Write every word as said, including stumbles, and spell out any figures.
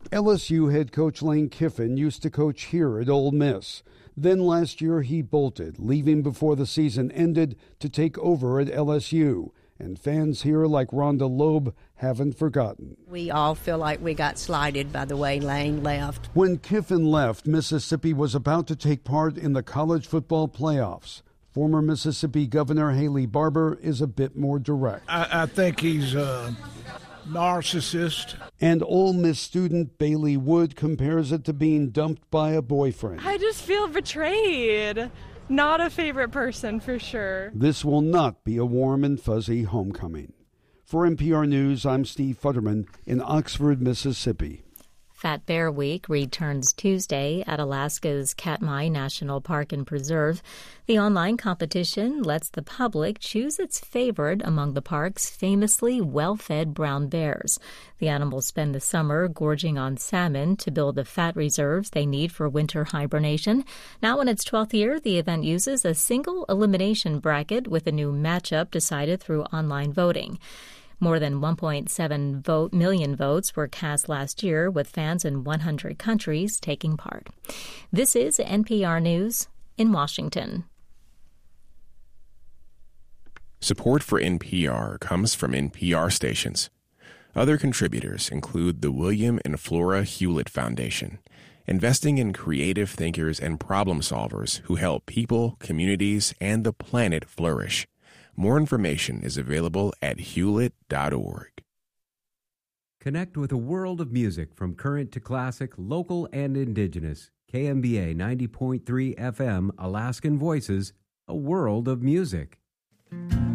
L S U head coach Lane Kiffin used to coach here at Ole Miss. Then last year he bolted, leaving before the season ended to take over at L S U. And fans here like Rhonda Loeb haven't forgotten. We all feel like we got slighted by the way Lane left. When Kiffin left, Mississippi was about to take part in the college football playoffs. Former Mississippi Governor Haley Barbour is a bit more direct. I, I think he's a narcissist. And Ole Miss student Bailey Wood compares it to being dumped by a boyfriend. I just feel betrayed. Not a favorite person for sure. This will not be a warm and fuzzy homecoming. For N P R News, I'm Steve Futterman in Oxford, Mississippi. Fat Bear Week returns Tuesday at Alaska's Katmai National Park and Preserve. The online competition lets the public choose its favorite among the park's famously well-fed brown bears. The animals spend the summer gorging on salmon to build the fat reserves they need for winter hibernation. Now in its twelfth year, the event uses a single elimination bracket with a new matchup decided through online voting. More than one point seven vote, million votes were cast last year, with fans in one hundred countries taking part. This is N P R News in Washington. Support for N P R comes from N P R stations. Other contributors include the William and Flora Hewlett Foundation, investing in creative thinkers and problem solvers who help people, communities, and the planet flourish. More information is available at hewlett dot org. Connect with a world of music from current to classic, local and indigenous. K M B A ninety point three F M, Alaskan Voices, a world of music.